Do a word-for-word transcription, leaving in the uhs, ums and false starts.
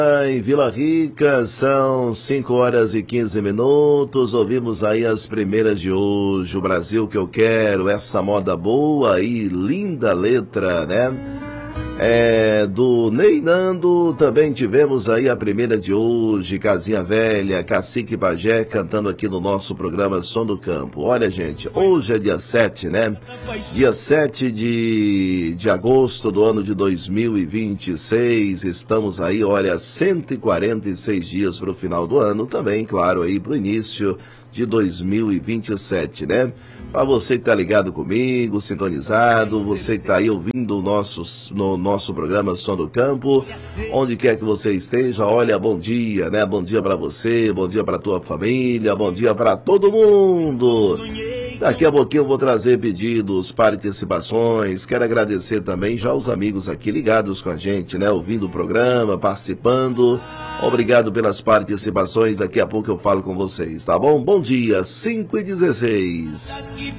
Em Vila Rica, são cinco horas e quinze minutos, ouvimos aí as primeiras de hoje, o Brasil que eu quero, essa moda boa e linda letra, né? É, do Ney Nando, também tivemos aí a primeira de hoje, Casinha Velha, Cacique Pajé, cantando aqui no nosso programa Som do Campo. Olha, gente, hoje é dia sete, né? Dia sete de, de agosto do ano de dois mil e vinte e seis, estamos aí, olha, cento e quarenta e seis dias para o final do ano, também, claro, aí para o início de dois mil e vinte e sete, né? Para você que tá ligado comigo, sintonizado, você que tá aí ouvindo o nosso, no nosso programa Som do Campo, onde quer que você esteja, olha, bom dia, né? Bom dia para você, bom dia para tua família, bom dia para todo mundo. Daqui a pouquinho eu vou trazer pedidos, participações. Quero agradecer também já os amigos aqui ligados com a gente, né? Ouvindo o programa, participando. Obrigado pelas participações. Daqui a pouco eu falo com vocês, tá bom? Bom dia, cinco e dezesseis.